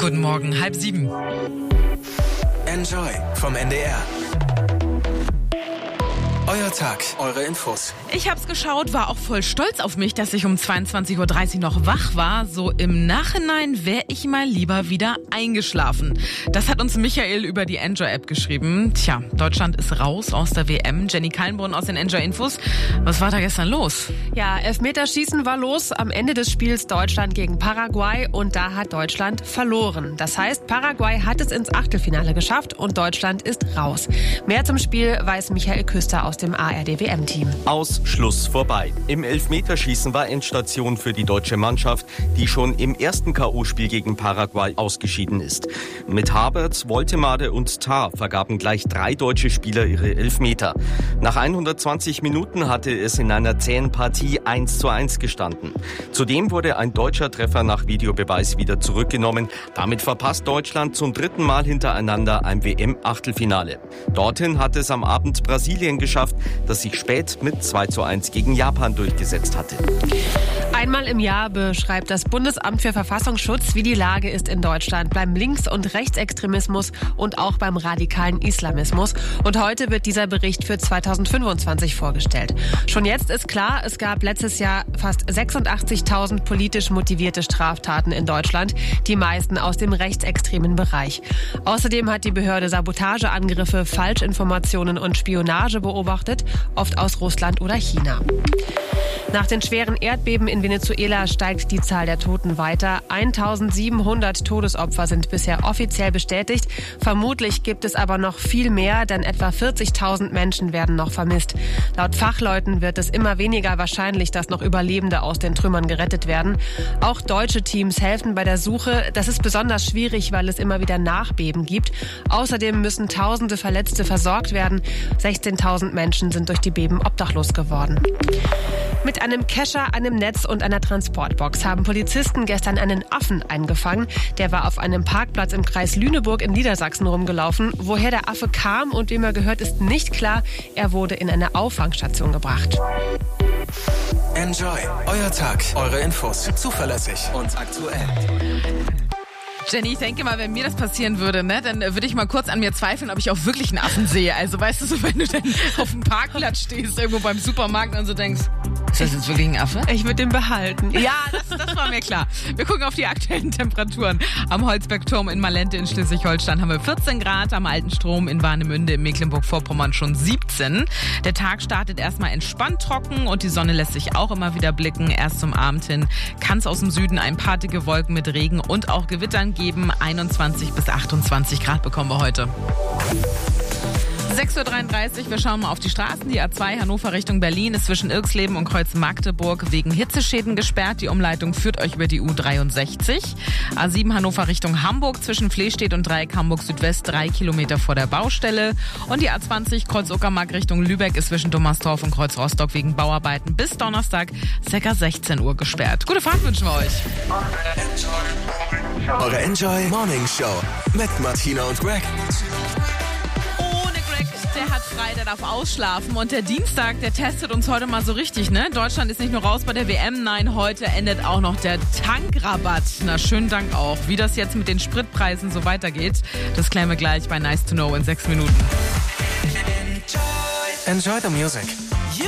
Guten Morgen, 6:30. Enjoy vom NDR. Euer Tag, eure Infos. Ich hab's geschaut, war auch voll stolz auf mich, dass ich um 22:30 Uhr noch wach war. So im Nachhinein wäre ich mal lieber wieder eingeschlafen. Das hat uns Michael über die Enjoy-App geschrieben. Tja, Deutschland ist raus aus der WM. Jenny Kallenbrunn aus den Enjoy-Infos. Was war da gestern los? Ja, Elfmeterschießen war los. Am Ende des Spiels Deutschland gegen Paraguay und da hat Deutschland verloren. Das heißt, Paraguay hat es ins Achtelfinale geschafft und Deutschland ist raus. Mehr zum Spiel weiß Michael Küster aus dem ARD-WM-Team. Aus, Schluss, vorbei. Im Elfmeterschießen war Endstation für die deutsche Mannschaft, die schon im ersten K.O.-Spiel gegen Paraguay ausgeschieden ist. Mit Havertz, Woltemade und Tah vergaben gleich 3 deutsche Spieler ihre Elfmeter. Nach 120 Minuten hatte es in einer zähen Partie 1:1 gestanden. Zudem wurde ein deutscher Treffer nach Videobeweis wieder zurückgenommen. Damit verpasst Deutschland zum 3. Mal hintereinander ein WM-Achtelfinale. Dorthin hat es am Abend Brasilien geschafft, das sich spät mit 2:1 gegen Japan durchgesetzt hatte. Einmal im Jahr beschreibt das Bundesamt für Verfassungsschutz, wie die Lage ist in Deutschland beim Links- und Rechtsextremismus und auch beim radikalen Islamismus. Und heute wird dieser Bericht für 2025 vorgestellt. Schon jetzt ist klar, es gab letztes Jahr fast 86.000 politisch motivierte Straftaten in Deutschland, die meisten aus dem rechtsextremen Bereich. Außerdem hat die Behörde Sabotageangriffe, Falschinformationen und Spionage beobachtet, oft aus Russland oder China. Nach den schweren Erdbeben in Venezuela steigt die Zahl der Toten weiter. 1.700 Todesopfer sind bisher offiziell bestätigt. Vermutlich gibt es aber noch viel mehr, denn etwa 40.000 Menschen werden noch vermisst. Laut Fachleuten wird es immer weniger wahrscheinlich, dass noch Überlebende aus den Trümmern gerettet werden. Auch deutsche Teams helfen bei der Suche. Das ist besonders schwierig, weil es immer wieder Nachbeben gibt. Außerdem müssen Tausende Verletzte versorgt werden. 16.000 Menschen sind durch die Beben obdachlos geworden. Mit einem Kescher, einem Netz und einer Transportbox haben Polizisten gestern einen Affen eingefangen. Der war auf einem Parkplatz im Kreis Lüneburg in Niedersachsen rumgelaufen. Woher der Affe kam und wem er gehört, ist nicht klar. Er wurde in eine Auffangstation gebracht. Enjoy, euer Tag, eure Infos. Zuverlässig und aktuell. Jenny, ich denke mal, wenn mir das passieren würde, ne, dann würde ich mal kurz an mir zweifeln, ob ich auch wirklich einen Affen sehe. Also weißt du, so wenn du dann auf dem Parkplatz stehst, irgendwo beim Supermarkt und so denkst, ist das jetzt wirklich ein Affe? Ich würde den behalten. Ja, das war mir klar. Wir gucken auf die aktuellen Temperaturen. Am Holzbergturm in Malente in Schleswig-Holstein haben wir 14 Grad, am Alten Strom in Warnemünde in Mecklenburg-Vorpommern schon 17. Der Tag startet erstmal entspannt trocken und die Sonne lässt sich auch immer wieder blicken. Erst zum Abend hin kann es aus dem Süden ein paar dicke Wolken mit Regen und auch Gewittern geben. 21 bis 28 Grad bekommen wir heute. 6:33 Uhr, wir schauen mal auf die Straßen. Die A2 Hannover Richtung Berlin ist zwischen Irxleben und Kreuz Magdeburg wegen Hitzeschäden gesperrt. Die Umleitung führt euch über die U63. A7 Hannover Richtung Hamburg zwischen Flehstedt und Dreieck Hamburg Südwest 3 Kilometer vor der Baustelle. Und die A20 Kreuz Uckermark Richtung Lübeck ist zwischen Dommersdorf und Kreuz Rostock wegen Bauarbeiten bis Donnerstag ca. 16 Uhr gesperrt. Gute Fahrt wünschen wir euch. Eure Enjoy Morning Show mit Martina und Greg. Der hat frei, der darf ausschlafen. Und der Dienstag, der testet uns heute mal so richtig, ne? Deutschland ist nicht nur raus bei der WM, nein, heute endet auch noch der Tankrabatt. Na, schönen Dank auch. Wie das jetzt mit den Spritpreisen so weitergeht, das klären wir gleich bei Nice to Know in 6 Minuten. Enjoy the music.